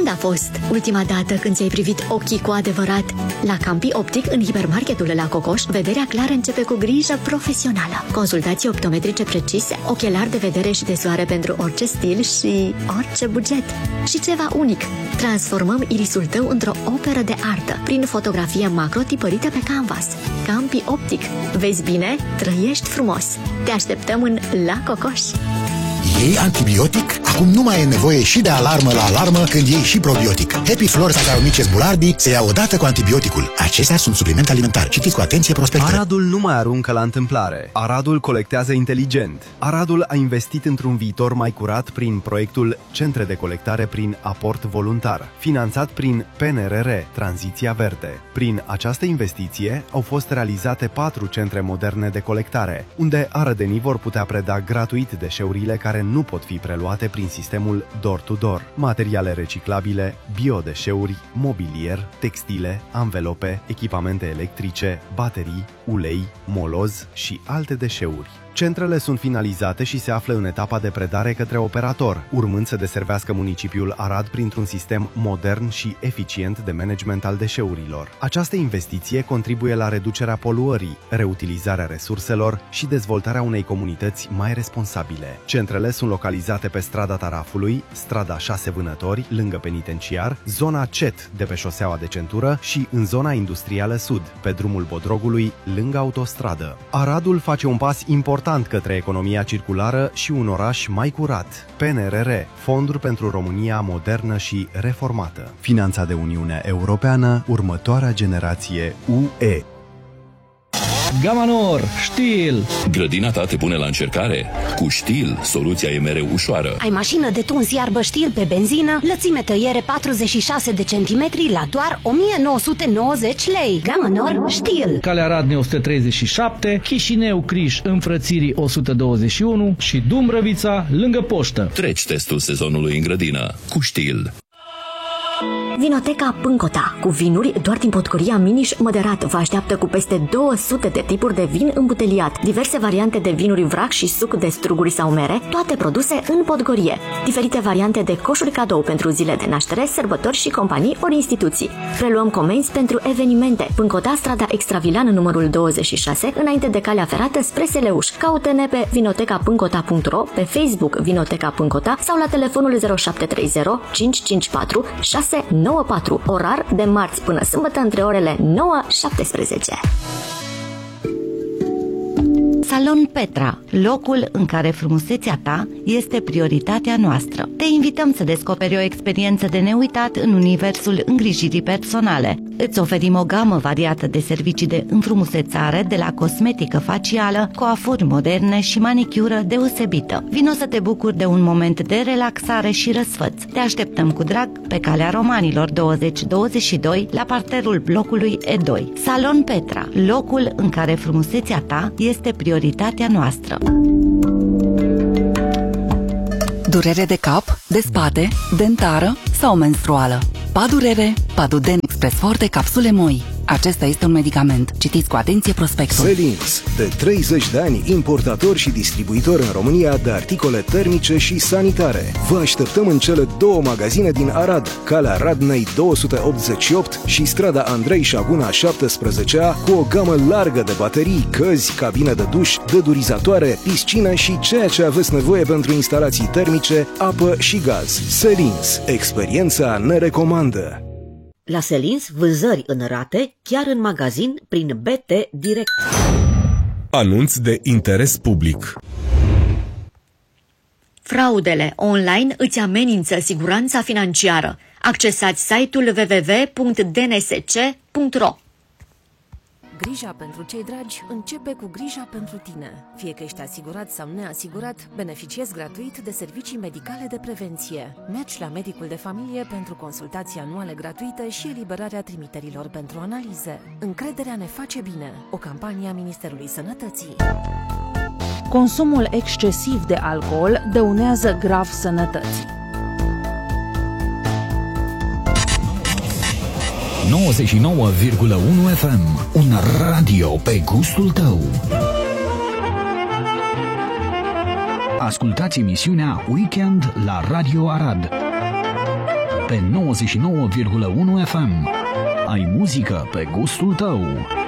Când a fost ultima dată când ți-ai privit ochii cu adevărat? La Campi Optic, în hipermarketul La Cocoș, vederea clară începe cu grijă profesională. Consultații optometrice precise, ochelari de vedere și de soare pentru orice stil și orice buget. Și ceva unic, transformăm irisul tău într-o operă de artă prin fotografie macro tipărită pe canvas. Campi Optic. Vezi bine? Trăiești frumos. Te așteptăm în La Cocoș. Iei antibiotic? Acum nu mai e nevoie și de alarmă la alarmă când iei și probiotic. Happy Flora Saccharomyces boulardii se ia odată cu antibioticul. Acestea sunt suplimente alimentare. Citiți cu atenție prospectele. Aradul nu mai aruncă la întâmplare. Aradul colectează inteligent. Aradul a investit într-un viitor mai curat prin proiectul Centre de Colectare prin Aport Voluntar, finanțat prin PNRR, Tranziția Verde. Prin această investiție au fost realizate 4 centre moderne de colectare, unde arădenii vor putea preda gratuit deșeurile care nu pot fi preluate prin sistemul door-to-door, materiale reciclabile, biodeșeuri, mobilier, textile, anvelope, echipamente electrice, baterii, ulei, moloz și alte deșeuri. Centrele sunt finalizate și se află în etapa de predare către operator, urmând să deservească municipiul Arad printr-un sistem modern și eficient de management al deșeurilor. Această investiție contribuie la reducerea poluării, reutilizarea resurselor și dezvoltarea unei comunități mai responsabile. Centrele sunt localizate pe strada Tarafului, strada 6 Vânători, lângă penitenciar, zona CET de pe șoseaua de centură și în zona industrială sud, pe drumul Bodrogului, lângă autostradă. Aradul face un pas important către economia circulară și un oraș mai curat. PNRR, Fonduri pentru România modernă și reformată. Finanțat de Uniunea Europeană, următoarea generație UE. Gama Nor, Stihl. Grădina ta te pune la încercare? Cu Stihl, soluția e mereu ușoară. Ai mașină de tuns iarbă Stihl pe benzină, lățime tăiere 46 de centimetri la doar 1990 lei. Gama Nor, Stihl. Calea Radnei 137, Chișinău Criș înfrățirii 121 și Dumbrăvița lângă poștă. Treci testul sezonului în grădină cu Stihl. Vinoteca Pâncota, cu vinuri doar din potcoria Miniș Măderat, vă așteaptă cu peste 200 de tipuri de vin îmbuteliat, diverse variante de vinuri vrac și suc de struguri sau mere, toate produse în podgorie, diferite variante de coșuri cadou pentru zile de naștere, sărbători și companii ori instituții. Preluăm comenzi pentru evenimente. Pâncota, strada Extravilan, numărul 26, înainte de calea ferată spre Seleuș. Caută-ne pe vinotecapâncota.ro, pe Facebook Vinoteca Pâncota sau la telefonul 0730 554 694, orar de marți până sâmbătă între orele 9-17. Salon Petra, locul în care frumusețea ta este prioritatea noastră. Te invităm să descoperi o experiență de neuitat în universul îngrijirii personale. Îți oferim o gamă variată de servicii de înfrumusețare, de la cosmetică facială, coafuri moderne și manicură deosebită. Vino să te bucuri de un moment de relaxare și răsfăț. Te așteptăm cu drag pe Calea Romanilor 20-22, la parterul blocului E2. Salon Petra, locul în care frumusețea ta este prioritatea noastră. Durere de cap, de spate, dentară sau menstruală? Padurere, Paduden Express Forte capsule moi. Acesta este un medicament. Citiți cu atenție prospectul. Selins, de 30 de ani importator și distribuitor în România de articole termice și sanitare. Vă așteptăm în cele 2 magazine din Arad, Calea Radnei 288 și strada Andrei Șaguna 17A, cu o gamă largă de baterii, căzi, cabine de duș, dădurizatoare, piscină și ceea ce aveți nevoie pentru instalații termice, apă și gaz. Selins, experiența ne recomandă. La Selins, vânzări în rate, chiar în magazin, prin BT Direct. Anunț de interes public. Fraudele online îți amenință siguranța financiară. Accesați site-ul www.dnsc.ro. Grija pentru cei dragi începe cu grija pentru tine. Fie că ești asigurat sau neasigurat, beneficiezi gratuit de servicii medicale de prevenție. Mergi la medicul de familie pentru consultații anuale gratuite și eliberarea trimiterilor pentru analize. Încrederea ne face bine. O campanie a Ministerului Sănătății. Consumul excesiv de alcool dăunează grav sănătății. 99,1 FM, un radio pe gustul tău. Ascultați emisiunea Weekend la Radio Arad. pe 99,1 FM. Ai muzică pe gustul tău.